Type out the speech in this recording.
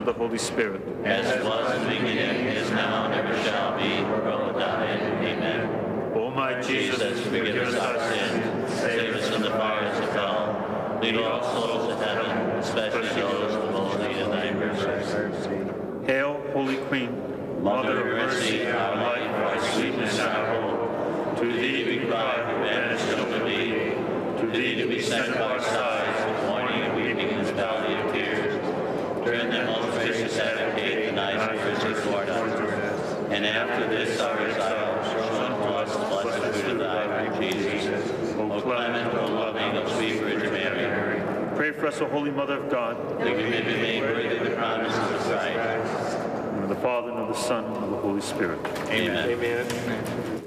the Holy Spirit. As it was in the beginning, is now, and ever shall be, world without end. Amen. O my Jesus, forgive us our sins, save us from the fires of hell. Lead all souls to heaven, especially those in most need of thy mercy. Hail, Holy Queen, Mother of mercy, our life, our sweetness, and our hope. To thee we cry, who banished children be. To thee do we send our sighs, with mourning and weeping in this valley of tears. Turn them, most gracious Advocate, the nice mercy toward us. And after this our exile, show unto us the blessed fruit of thy womb, Jesus. O clement, O loving, O sweet Virgin Mary. Pray for us, O Holy Mother of God. That we may be made worthy of the promises of Christ. In the name of the Father, and of the Son, and of the Holy Spirit. Amen. Amen.